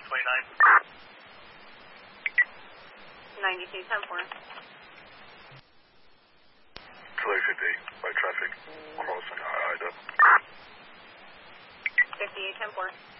92.10-4. Delay 58 by traffic crossing Ida. 58.10-4.